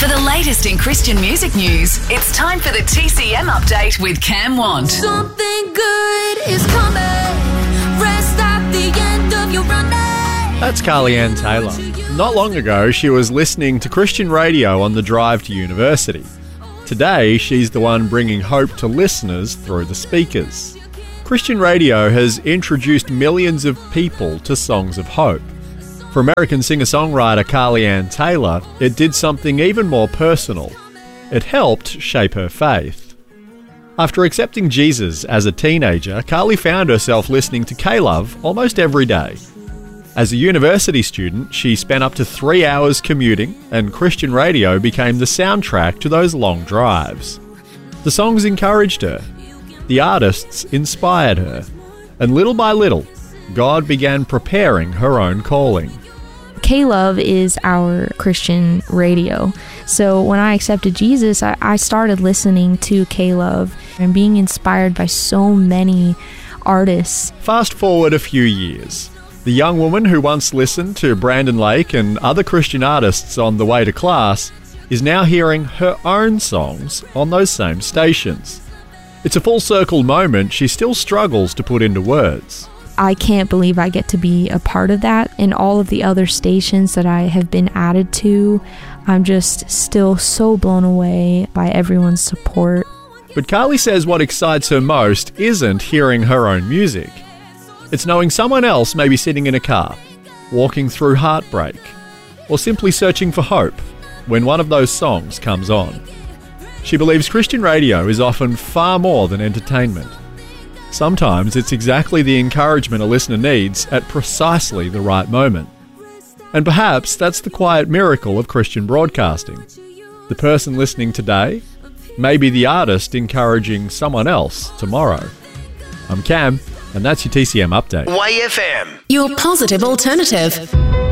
For the latest in Christian music news, it's time for the TCM update with Cam Want. Something good is coming. Rest at the end of your running. That's Carly Ann Taylor. Not long ago, she was listening to Christian radio on the drive to university. Today, she's the one bringing hope to listeners through the speakers. Christian radio has introduced millions of people to songs of hope. For American singer-songwriter Carly Ann Taylor, it did something even more personal. It helped shape her faith. After accepting Jesus as a teenager, Carly found herself listening to K-Love almost every day. As a university student, she spent up to 3 hours commuting, and Christian radio became the soundtrack to those long drives. The songs encouraged her. The artists inspired her. And little by little, God began preparing her own calling. K-Love is our Christian radio. So when I accepted Jesus, I started listening to K-Love and being inspired by so many artists. Fast forward a few years. The young woman who once listened to Brandon Lake and other Christian artists on the way to class is now hearing her own songs on those same stations. It's a full circle moment she still struggles to put into words. I can't believe I get to be a part of that. And all of the other stations that I have been added to, I'm just still so blown away by everyone's support. But Carly says what excites her most isn't hearing her own music. It's knowing someone else may be sitting in a car, walking through heartbreak, or simply searching for hope when one of those songs comes on. She believes Christian radio is often far more than entertainment. Sometimes it's exactly the encouragement a listener needs at precisely the right moment. And perhaps that's the quiet miracle of Christian broadcasting. The person listening today may be the artist encouraging someone else tomorrow. I'm Cam, and that's your TCM update. YFM, your positive alternative.